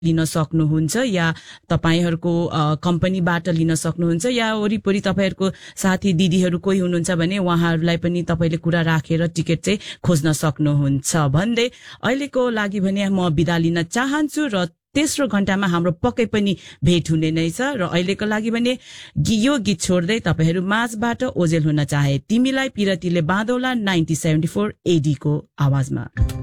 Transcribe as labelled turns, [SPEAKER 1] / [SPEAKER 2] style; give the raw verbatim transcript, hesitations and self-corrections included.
[SPEAKER 1] लिन सक्नुहुन्छ या तपाईहरुको कम्पनीबाट लिन सक्नुहुन्छ या वरिपरि तपाईहरुको साथी दिदीहरु कोही हुनुहुन्छ भने उहाँहरुलाई पनि तपाईले कुरा राखेर टिकट चाहिँ खोज्न सक्नुहुन्छ भन्दै अहिलेको लागि भने म बिदा लिन चाहन्छु र तेस्रो घण्टामा हाम्रो पक्कै पनि भेट हुने नै छ र अहिलेको लागि भने यो गीत छोड्दै तपाईहरु माझबाट ओजेल हुन चाहे तिमीलाई पिरतीले बाँधौला नाइन्टी सेभेन्टी फोर एडी को आवाजमा।